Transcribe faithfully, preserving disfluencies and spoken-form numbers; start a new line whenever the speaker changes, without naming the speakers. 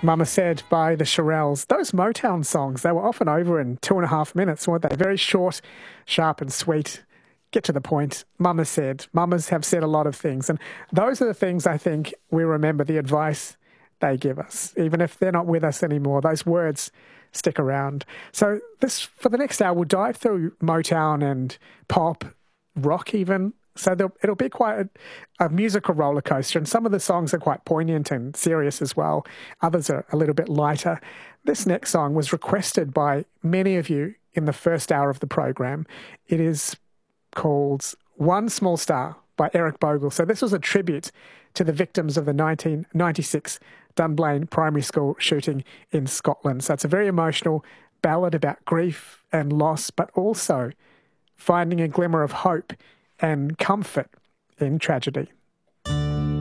Mama Said by the Shirelles. Those Motown songs, they were often over in two and a half minutes, weren't they? Very short, sharp and sweet. Get to the point. Mama said. Mamas have said a lot of things. And those are the things I think we remember, the advice they give us. Even if they're not with us anymore, those words stick around. So this, for the next hour, we'll dive through Motown and pop, rock even. So it'll be quite a, a musical roller coaster, and some of the songs are quite poignant and serious as well. Others are a little bit lighter. This next song was requested by many of you in the first hour of the program. It is called One Small Star by Eric Bogle. So this was a tribute to the victims of the nineteen ninety-six Dunblane Primary School shooting in Scotland. So it's a very emotional ballad about grief and loss, but also finding a glimmer of hope and comfort in tragedy.